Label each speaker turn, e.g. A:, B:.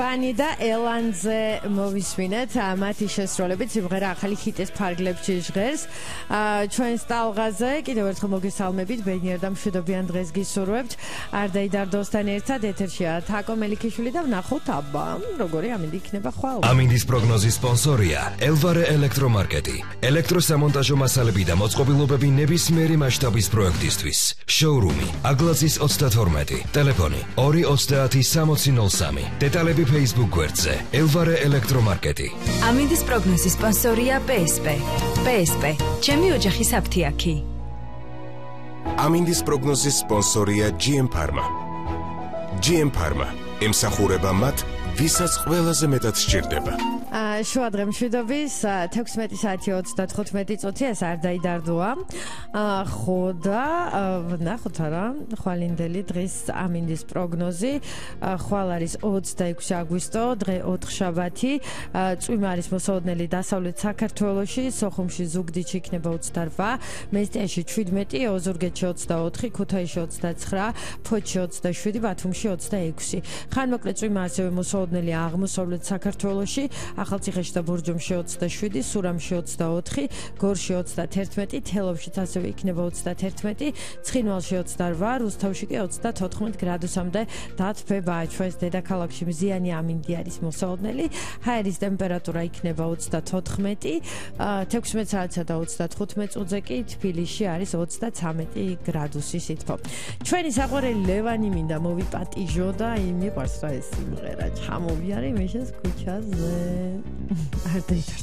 A: Pani და ელანზე მოვისმინეთ მათი შესრულებით სიმღერა ახალი ჰიტის ფარგლებში ჟღერს ჩვენს ტალღაზე კიდევ ერთხელ მოგესალმებით ბედნიერ და მშვიდობიან დღეს გისურვებთ არ დაიდარდოსთან ერთად ეთერშია თაკო მელიქიშვილი და ვნახოთ აბა როგორი ამინდი იქნება ხვალ
B: ამინდის პროგნოზის სპონსორია ელვარე ელექტრომარკეტი ელექტროსამონტაჟო მასალები და მოწყობილობები ნებისმიერი მასშტაბის პროექტისთვის შოურუმი აგლაზის 32 ტელეფონი 230 დეტალები Facebook გვერდზე ელვარე ელექტრომარკეტი
C: ამინდის პროგნოზის სპონსორია PSP PSP ჩემი ოჯახის აფთიაქი
D: ამინდის პროგნოზის სპონსორია GM Pharma GM Pharma ემსახურება მათ ვისაც ყველაზე მეტად სჭირდება
A: შუა დღე მშვიდობის 16 საათი 35 წუთი ეს არ დაიდარდოა ხო და ნახოთ არა ხვალინდელი დღის ამინდის პროგნოზი ხვალ არის 26 აგვისტო დღე 4 შაბათი წვიმა არის მოსაოდნელი დასავლეთ საქართველოში სოხუმში ზუგდიდში იქნება 28 მესტიაში 17 ოზურგეთში 24 ქუთაისში 29 ფოთში 27 ბათუმში 26 ხანმოკლე წვიმა ასევე მოსაოდნელი აღმოსავლეთ საქართველოში ახალციხეში და ბურჯუმში 27, სურამში 24, გორში 31, თელავშიც ასევე იქნება 31, ცხინვალში 28, რუსთავში კი 34 გრადუსამდე დათბება. ჩვენს დედაქალაქში მზიანი ამინდი არის მოსაოდნელი. ჰაერის ტემპერატურა იქნება 34, 16 საათსა და 35 წუთზე კი თბილისში არის 33 გრადუსი სითბო. ჩვენი საყვარელი ლევანი მინდა მოვიპატიჟო და მიყვარს რა ეს სიმღერა. ჩამოვიარე მეშეს ქუჩაზე. არ დაიდარდო